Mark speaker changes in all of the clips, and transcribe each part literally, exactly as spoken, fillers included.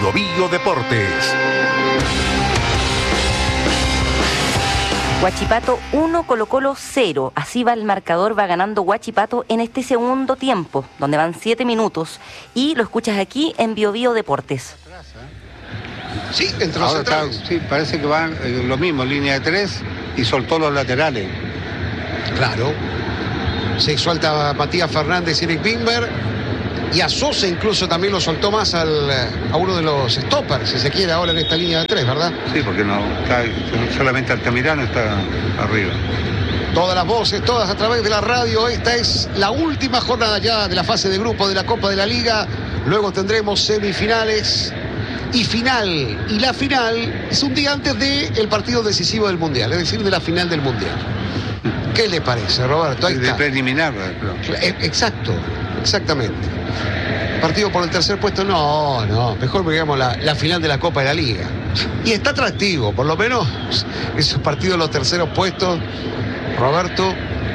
Speaker 1: Biobío Deportes.
Speaker 2: Huachipato uno, Colo-Colo cero. Así va el marcador, va ganando Huachipato en este segundo tiempo, donde van siete minutos. Y lo escuchas aquí en Biobío Deportes.
Speaker 3: Sí, entre los
Speaker 4: Ahora está, sí, parece que van eh, lo mismo, línea de tres, y soltó los laterales.
Speaker 3: Claro. Se suelta a Matías Fernández y Eric Bimber. Y a Sosa incluso también lo soltó más al, a uno de los stoppers, si se quiere, ahora en esta línea de tres, ¿verdad?
Speaker 4: Sí, porque no, está, solamente Altamirano está arriba.
Speaker 3: Todas las voces, todas a través de la radio. Esta es la última jornada ya de la fase de grupo de la Copa de la Liga. Luego tendremos semifinales y final. Y la final es un día antes del partido decisivo del Mundial, es decir, de la final del Mundial. ¿Qué le parece, Roberto? Ahí
Speaker 4: de
Speaker 3: está.
Speaker 4: preliminar.
Speaker 3: Pero... Exacto, exactamente. Partido por el tercer puesto, no, no, mejor digamos la, la final de la Copa de la Liga. Y está atractivo, por lo menos esos partidos de los terceros puestos, Roberto.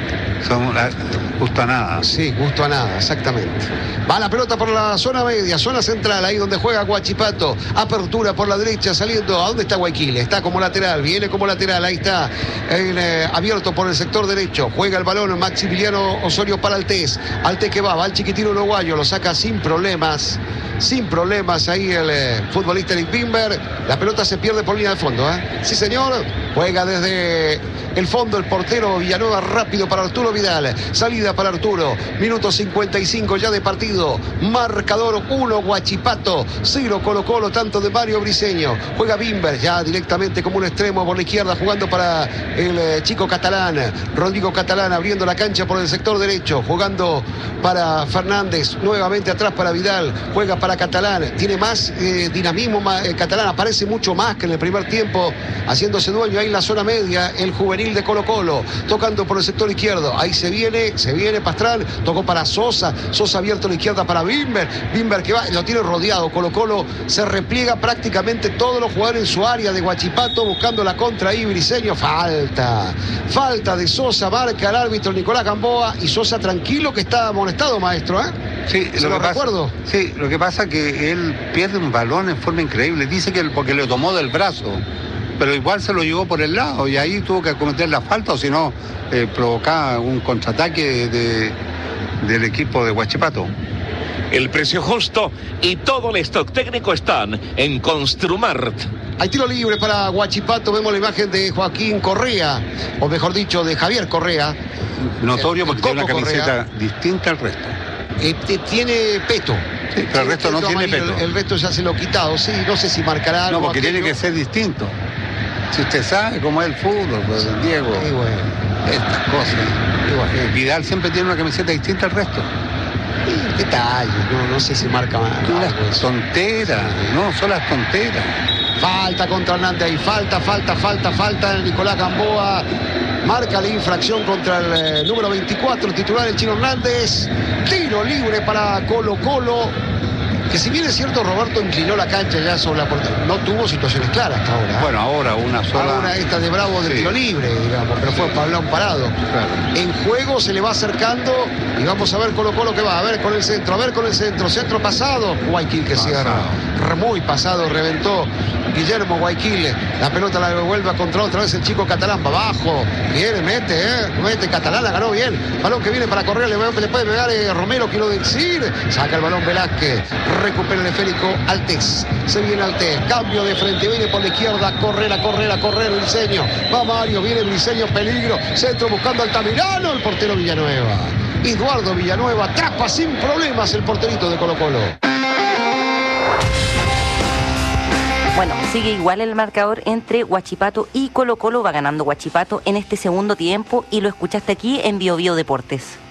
Speaker 4: Son la, justo a nada.
Speaker 3: Sí, justo a nada, exactamente. Va la pelota por la zona media, zona central, ahí donde juega Huachipato. Apertura por la derecha, saliendo. ¿A dónde está Guayquil? Está como lateral, viene como lateral, ahí está. En, eh, abierto por el sector derecho. Juega el balón Maximiliano Osorio para Altés. Altés que va, va el chiquitino uruguayo, lo saca sin problemas. Sin problemas ahí el eh, futbolista Eric Bimber. La pelota se pierde por línea de fondo, ¿eh? Sí, señor. Juega desde el fondo el portero Villanueva, rápido para Arturo Vidal. Salida para Arturo. Minuto cincuenta y cinco ya de partido. Marcador uno Huachipato, cero Colo-Colo, tanto de Mario Briceño. Juega Bimber ya directamente como un extremo por la izquierda, jugando para el eh, chico catalán. Rodrigo Catalán abriendo la cancha por el sector derecho. Jugando para Fernández. Nuevamente atrás para Vidal. Juega para Catalán. Tiene más eh, dinamismo. Más, eh, Catalán aparece mucho más que en el primer tiempo, haciéndose dueño ahí en la zona media. El juvenil de Colo-Colo. Tocando por el sector izquierdo. Ahí se viene, se viene Pastrán. Tocó para Sosa. Sosa abierto a la izquierda para Bimber. Bimber que va, lo tiene rodeado. Colo-Colo se repliega prácticamente todos los jugadores en su área de Huachipato, buscando la contra ahí. Briceño. Falta. Falta de Sosa. Marca el árbitro Nicolás Gamboa. Y Sosa tranquilo que está amonestado, maestro, ¿eh?
Speaker 4: Sí,
Speaker 3: ¿Se
Speaker 4: lo,
Speaker 3: lo
Speaker 4: que
Speaker 3: recuerdo?
Speaker 4: Pasa, sí, lo que pasa es que él pierde un balón en forma increíble. Dice que porque lo tomó del brazo, pero igual se lo llevó por el lado y ahí tuvo que cometer la falta, o si no, eh, provocaba un contraataque de, del equipo de Huachipato.
Speaker 1: El precio justo y todo el stock técnico están en Construmart.
Speaker 3: Hay tiro libre para Huachipato. Vemos la imagen de Joaquín Correa, o mejor dicho, de Javier Correa.
Speaker 4: Notorio
Speaker 3: El- el
Speaker 4: porque tiene una
Speaker 3: Coco
Speaker 4: camiseta
Speaker 3: Correa.
Speaker 4: distinta al resto.
Speaker 3: Eh, te- tiene peto.
Speaker 4: Sí, pero el resto no tiene
Speaker 3: amarillo,
Speaker 4: peto.
Speaker 3: El, el resto ya se lo ha quitado, sí. No sé si marcará algo.
Speaker 4: No, porque tiene
Speaker 3: aquello.
Speaker 4: que ser distinto. Si usted sabe cómo es el fútbol, pues, Diego,
Speaker 3: Y bueno,
Speaker 4: estas cosas.
Speaker 3: y bueno.
Speaker 4: Eh, Vidal siempre tiene una camiseta distinta al resto.
Speaker 3: Y detalles, no, no sé si marca más.
Speaker 4: Las
Speaker 3: algo eso.
Speaker 4: tonteras, no, son las tonteras.
Speaker 3: Falta contra Hernández ahí, falta, falta, falta, falta. Nicolás Gamboa marca la infracción contra el eh, número veinticuatro, el titular, el Chino Hernández. Tiro libre para Colo-Colo. Que si bien es cierto, Roberto inclinó la cancha ya sobre la portería, no tuvo situaciones claras hasta ahora.
Speaker 4: Bueno, ahora una sola.
Speaker 3: Ahora esta de Bravo del
Speaker 4: Sí.
Speaker 3: tiro libre, digamos, pero fue para un parado.
Speaker 4: Claro.
Speaker 3: En juego se le va acercando y vamos a ver Colo-Colo que va, a ver con el centro, a ver con el centro, centro pasado, Guayquil que
Speaker 4: Pasado.
Speaker 3: cierra, muy pasado, reventó Guillermo Guayquil, la pelota la devuelve a control otra vez el chico catalán, va abajo, viene, mete, eh, mete, Catalán la ganó bien, balón que viene para correr, le, le puede pegar eh, Romero, quiero decir, saca el balón Velázquez, recupera el esférico Altés, se viene Altés, cambio de frente, viene por la izquierda, correr, a correr, a correr, Briceño, va Mario, viene Briceño, peligro, centro buscando Altamirano, el portero Villanueva, Eduardo Villanueva, tapa sin problemas el porterito de Colo-Colo.
Speaker 2: Bueno, sigue igual el marcador entre Huachipato y Colo-Colo, va ganando Huachipato en este segundo tiempo y lo escuchaste aquí en Biobío Deportes.